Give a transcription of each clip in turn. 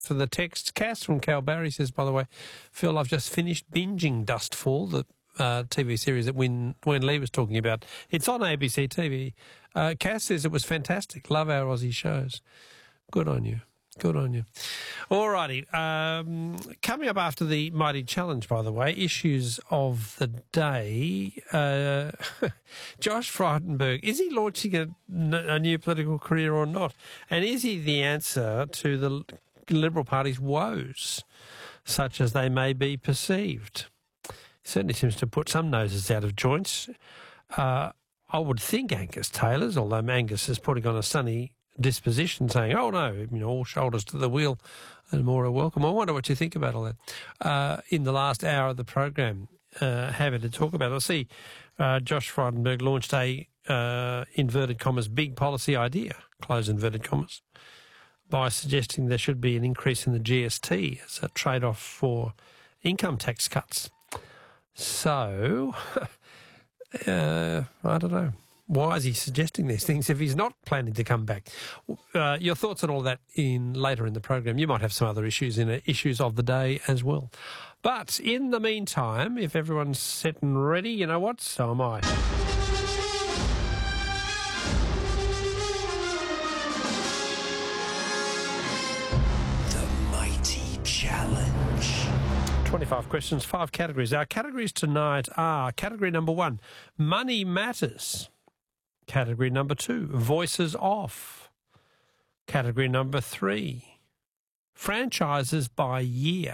for the text. Cass from Calbarry says, by the way, Phil, I've just finished binging Dustfall, the TV series that Wyn Lee was talking about. It's on ABC TV. Cass says it was fantastic. Love our Aussie shows. Good on you. Good on you. All righty. Coming up after the Mighty Challenge, by the way, issues of the day. Josh Frydenberg, is he launching a new political career or not? And is he the answer to the Liberal Party's woes, such as they may be perceived? Certainly seems to put some noses out of joints. I would think Angus Taylor's, although Angus is putting on a sunny disposition, saying, oh no, all shoulders to the wheel and more are welcome. I wonder what you think about all that. In the last hour of the program, happy to talk about it. I see Josh Frydenberg launched a, inverted commas, big policy idea, close inverted commas, by suggesting there should be an increase in the GST as a trade-off for income tax cuts. So, I don't know. Why is he suggesting these things if he's not planning to come back? Your thoughts on all that later in the program. You might have some other issues in issues of the day as well. But in the meantime, if everyone's set and ready, you know what? So am I. The Mighty Challenge. 25 questions, 5 categories. Our categories tonight are category number 1, money matters. Category number 2, voices off. Category number 3, franchises by year.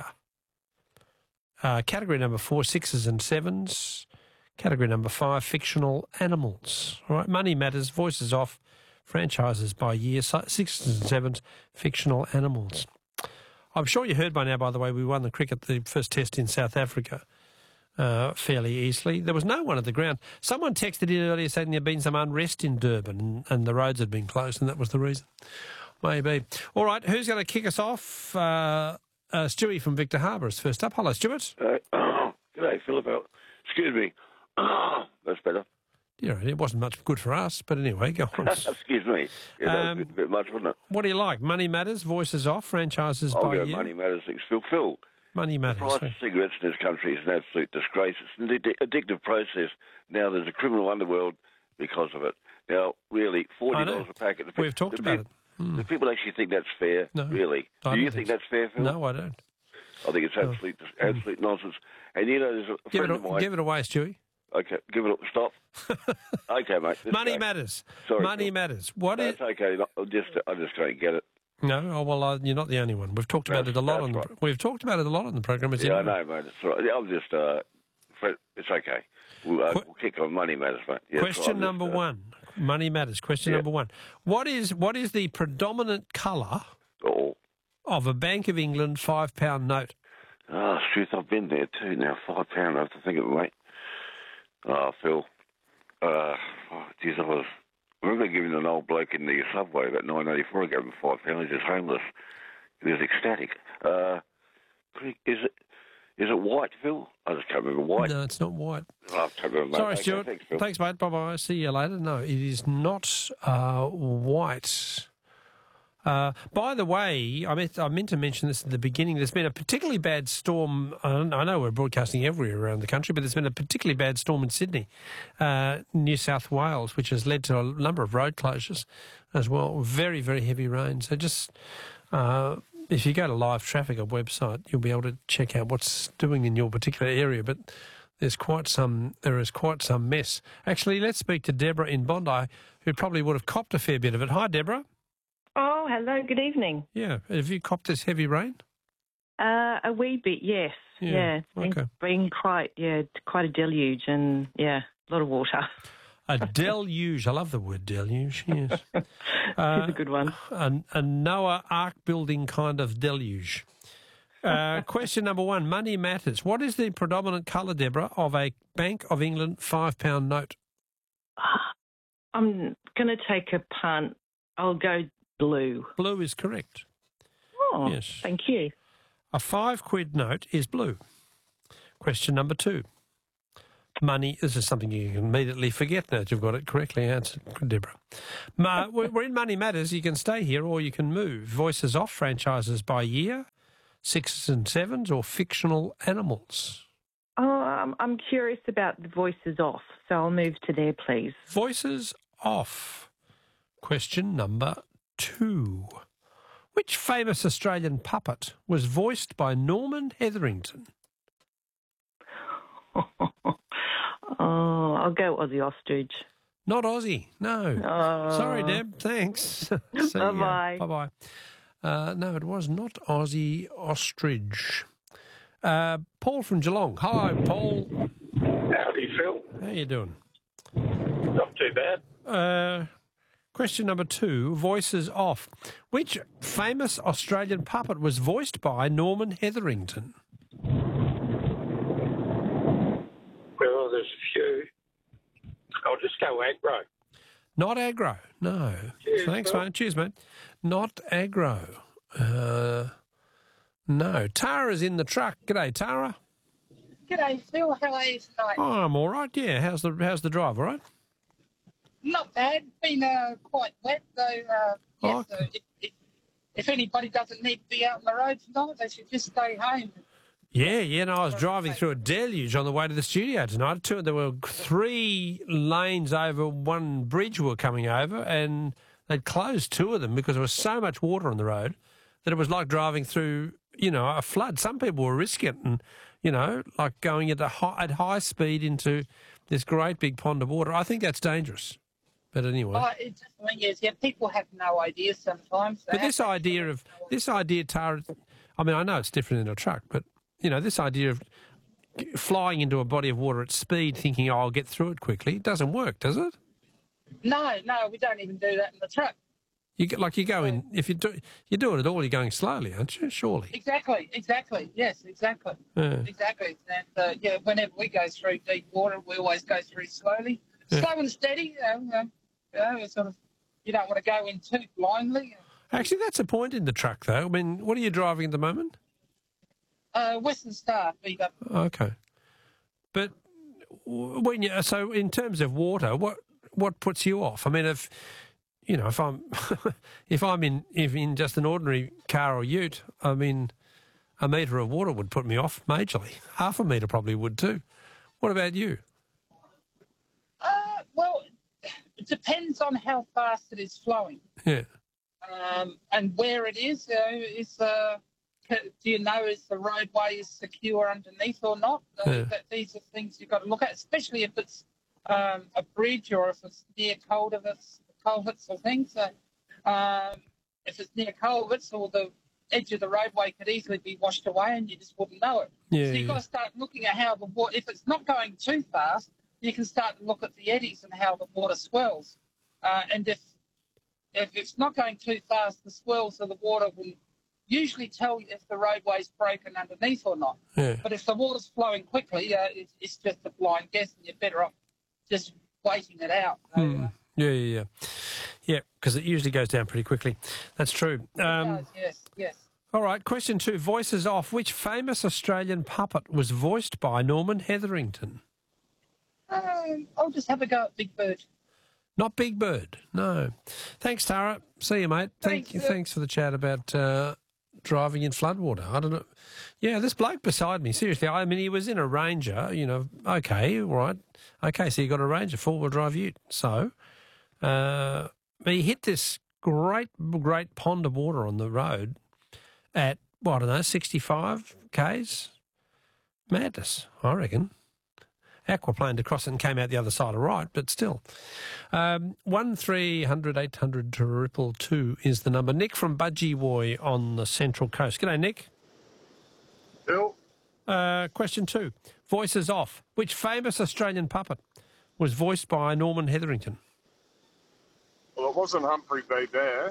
Category number 4, 6s and 7s. Category number 5, fictional animals. All right, money matters, voices off, franchises by year, 6s and 7s, fictional animals. I'm sure you heard by now, by the way, we won the first test in South Africa fairly easily. There was no one at the ground. Someone texted in earlier saying there had been some unrest in Durban and the roads had been closed and that was the reason. Maybe. All right, who's going to kick us off? Stewie from Victor Harbour is first up. Hello, Stuart. G'day, Philip. Excuse me. That's better. Yeah, it wasn't much good for us, but anyway, go on. Excuse me. Yeah, that was a bit much, wasn't it? What do you like? Money matters, voices off, franchises by year? Money matters. Phil. Money matters. The price of cigarettes in this country is an absolute disgrace. It's an addictive process. Now there's a criminal underworld because of it. Now, really, $40 a packet. We've talked about it. Do people actually think that's fair? No. Really? Do you think that's fair, Phil? No, I don't. I think it's absolute nonsense. And there's a friend of mine. Give it away, Stewie. Okay, give it up. Stop. Okay, mate. Money matters. Sorry, money Phil. matters. That's okay. I just don't get it. No, you're not the only one. We've talked about it a lot. We've talked about it a lot on the program. Yeah, I know, mate. It's all right. I'm just. It's okay. We'll kick on money matters, mate. Yeah, question number 1. Money matters. Question number 1. What is the predominant colour of a Bank of England £5 note? Oh, shoot, I've been there too now. £5. I have to think of it, mate. Oh, Phil. Geez, I remember giving an old bloke in the subway about 1984. I gave him £5. He was homeless. He was ecstatic. Is it white, Phil? I just can't remember white. No, it's not white. Oh, I can't remember. Sorry, Stuart. Thanks, Phil. Thanks, mate. Bye-bye. See you later. No, it is not white. By the way, I meant to mention this at the beginning. There's been a particularly bad storm. I know we're broadcasting everywhere around the country, but there's been a particularly bad storm in Sydney, New South Wales, which has led to a number of road closures as well. Very, very heavy rain. So just if you go to Live Traffic, a website, you'll be able to check out what's doing in your particular area. But there is quite some mess. Actually, let's speak to Deborah in Bondi, who probably would have copped a fair bit of it. Hi, Deborah. Oh, hello. Good evening. Yeah. Have you copped this heavy rain? A wee bit, yes. Yeah. It's been quite a deluge and, a lot of water. A deluge. I love the word deluge, yes. It's a good one. A Noah Ark building kind of deluge. Question number 1, money matters. What is the predominant colour, Deborah, of a Bank of England £5 note? I'm going to take a punt. I'll go blue. Blue is correct. Oh, yes. Thank you. A £5 note is blue. Question number 2. Money. This is something you can immediately forget now that you've got it correctly answered, Deborah. We're in Money Matters. You can stay here or you can move. Voices off, franchises by year, 6s and 7s, or fictional animals. Oh, I'm curious about the voices off, so I'll move to there, please. Voices off. Question number 2. Which famous Australian puppet was voiced by Norman Hetherington? Oh, I'll go Aussie Ostrich. Not Aussie, no. Oh. Sorry, Deb, thanks. Bye-bye. Bye-bye. No, it was not Aussie Ostrich. Paul from Geelong. Hi, Paul. Howdy, Phil. How you doing? Not too bad. Question number 2, voices off. Which famous Australian puppet was voiced by Norman Hetherington? Well, there's a few. I'll just go aggro. Not aggro, no. Cheers, Thanks, Phil. mate. Cheers, mate. Not aggro. No. Tara's in the truck. G'day, Tara. G'day, Phil. How are you tonight? Oh, I'm all right. Yeah. How's the drive? All right. Not bad. Been quite wet, though. Oh, So if anybody doesn't need to be out on the road tonight, they should just stay home. Yeah. No, I was driving through a deluge on the way to the studio tonight. There were 3 lanes over one bridge we were coming over, and they'd closed 2 of them because there was so much water on the road that it was like driving through, a flood. Some people were risking it and, like going at high speed into this great big pond of water. I think that's dangerous. But anyway. Oh, it definitely is. Yeah, people have no idea sometimes. But this idea, Tara, I mean, I know it's different in a truck, but, this idea of flying into a body of water at speed thinking, I'll get through it quickly, it doesn't work, does it? No, we don't even do that in the truck. You go in, if you do it at all, you're going slowly, aren't you? Surely. Exactly. Yes, exactly. Yeah. Exactly. And, whenever we go through deep water, we always go through slowly. Yeah. Slow and steady, sort of, you don't want to go in too blindly. Actually, that's a point in the truck, though. I mean, what are you driving at the moment? Western Star, VW. Okay. But so in terms of water, what puts you off? I mean, if I'm if I'm in just an ordinary car or ute, I mean, a metre of water would put me off majorly. Half a metre probably would too. What about you? Well, it depends on how fast it is flowing. Yeah. And where it is. Do you know is the roadway is secure underneath or not? These are things you've got to look at, especially if it's a bridge or if it's near culverts or things. If it's near culverts or the edge of the roadway could easily be washed away and you just wouldn't know it. Yeah, so you've got to start looking at how the water, if it's not going too fast, you can start to look at the eddies and how the water swells. And if it's not going too fast, the swells of the water will usually tell you if the roadway's broken underneath or not. Yeah. But if the water's flowing quickly, it's just a blind guess and you're better off just waiting it out. Yeah, because it usually goes down pretty quickly. That's true. It does, yes. All right, question 2. Voices off. Which famous Australian puppet was voiced by Norman Hetherington? I'll just have a go at Big Bird. Not Big Bird, no. Thanks, Tara. See you, mate. Thanks for the chat about driving in floodwater. I don't know. Yeah, this bloke beside me, seriously, I mean, he was in a Ranger, okay, all right. Okay, so you got a Ranger, 4-wheel drive ute. So, but he hit this great pond of water on the road at, 65 Ks? Madness, I reckon. Aquaplaned across and came out the other side of right, but still. 1300 800 222 is the number. Nick from Budgewoi on the Central Coast. G'day, Nick. Bill? Question 2. Voices off. Which famous Australian puppet was voiced by Norman Hetherington? Well, it wasn't Humphrey B. Bear.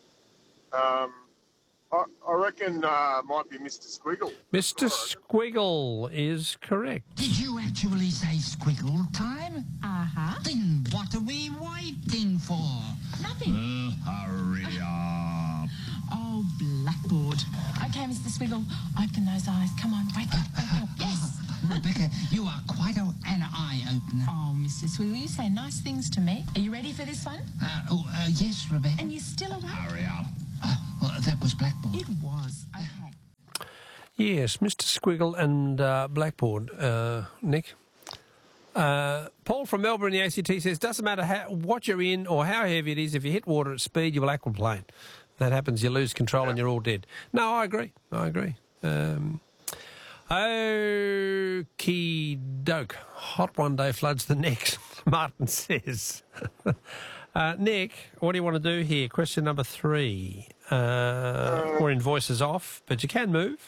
I reckon it might be Mr. Squiggle. Mr. Squiggle is correct. Did you actually say squiggle time? Uh-huh. Then what are we waiting for? Nothing. Hurry up. Oh, blackboard. Okay, Mr. Squiggle, open those eyes. Come on, wake up. Yes. Rebecca, you are quite an eye-opener. Oh, Mr. Swiggle, you say nice things to me. Are you ready for this one? Yes, Rebecca. And you're still awake? Hurry up. Well, that was Blackboard. It was. Okay. Yes, Mr. Squiggle and Blackboard, Nick. Paul from Melbourne, the ACT, says, doesn't matter what you're in or how heavy it is, if you hit water at speed, you will aquaplane. That happens, you lose control and you're all dead. No, I agree. Okie doke. Hot one day floods the next, Martin says. Nick, what do you want to do here? Question number 3. We're in voices off, but you can move.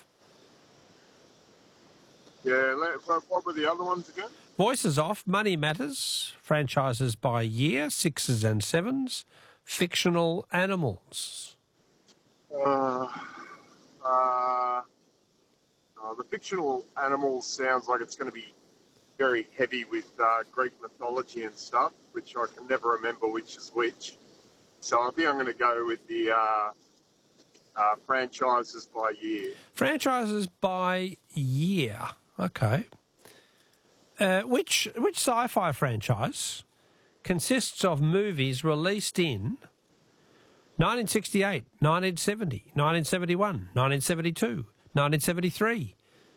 Yeah, what were the other ones again? Voices off, money matters, franchises by year, 6s and 7s, fictional animals. The fictional animals sounds like it's going to be very heavy with Greek mythology and stuff, which I can never remember which is which. So I think I'm going to go with the franchises by year. Franchises by year. Okay. Which sci-fi franchise consists of movies released in 1968, 1970, 1971, 1972, 1973,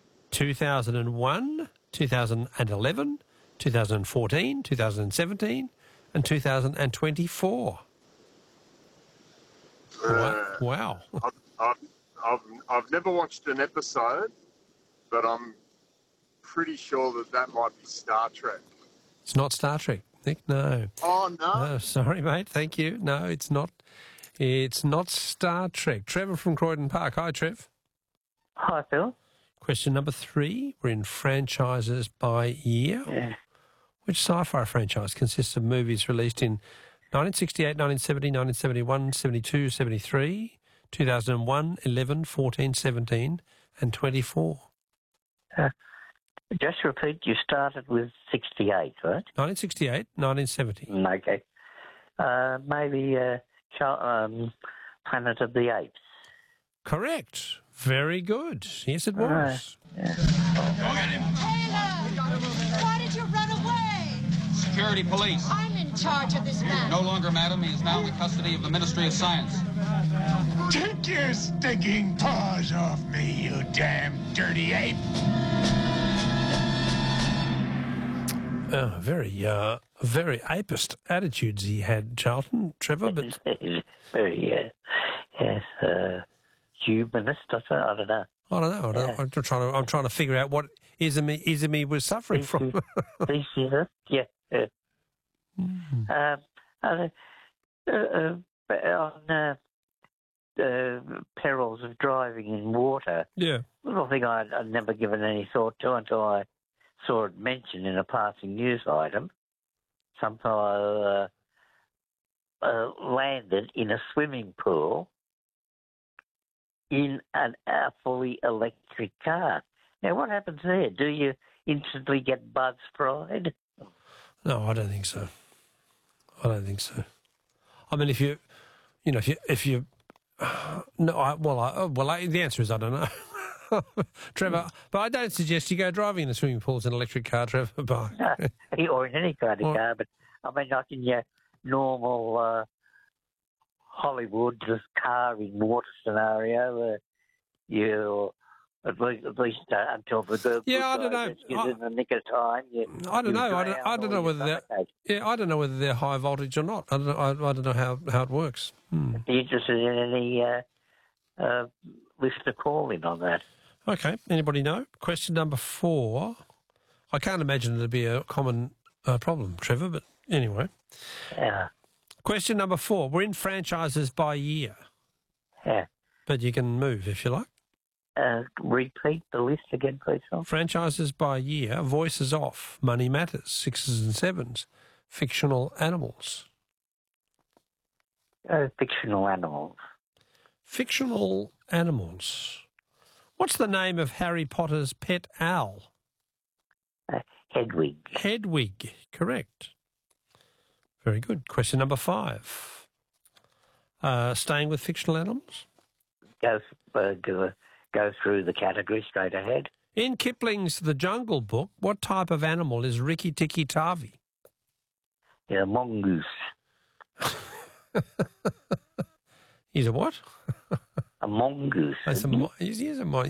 2001, 2011, 2014, 2017, and 2024? Wow. I've never watched an episode, but I'm pretty sure that might be Star Trek. It's not Star Trek, Nick, no. Oh, no? No, sorry, mate, thank you. No, it's not. It's not Star Trek. Trevor from Croydon Park. Hi, Trev. Hi, Phil. Question number 3. We're in franchises by year. Yeah. Which sci-fi franchise consists of movies released in 1968, 1970, 1971, 72, 73, 2001, 11, 14, 17, and 24? Just repeat, you started with 68, right? 1968, 1970. Okay. Maybe Planet of the Apes. Correct. Very good. Yes, it was. Taylor! Why did you run away? Security police. I'm in charge of this man. No longer, madam. He is now in the custody of the Ministry of Science. Take your stinking paws off me, you damn dirty ape. Very apist attitudes he had, Charlton, Trevor. But very, yes, humanist. I don't know. I don't know. Yeah. I'm trying to figure out what Izumi was suffering from. Thesis, yeah. On perils of driving in water. Yeah. Little thing I'd never given any thought to until I saw it mentioned in a passing news item. Some fellow landed in a swimming pool in a fully electric car. Now, what happens there? Do you instantly get buzz fried? No, I don't think so. I mean, if you the answer is I don't know. Trevor, but I don't suggest you go driving in a swimming pool as an electric car, Trevor. Or in any kind of car, but I mean, like in your normal Hollywood car in water scenario, you at least until the girl I don't know. In the nick of time. I don't know. I don't know whether they're I don't know whether they're high voltage or not. I don't know how it works. Are you interested in any listener call in on that? Okay. Anybody know? Question number 4. I can't imagine it'd be a common problem, Trevor, but anyway. Yeah. Question number 4. We're in franchises by year. Yeah. But you can move if you like. Repeat the list again, please. Franchises by year. Voices off. Money matters. 6s and 7s. Fictional animals. Fictional animals. Fictional animals. What's the name of Harry Potter's pet owl? Hedwig. Hedwig, correct. Very good. Question number 5. Staying with fictional animals? Go through the category straight ahead. In Kipling's The Jungle Book, what type of animal is Rikki Tikki Tavi? Yeah, mongoose. He's a what? A mongoose. He is a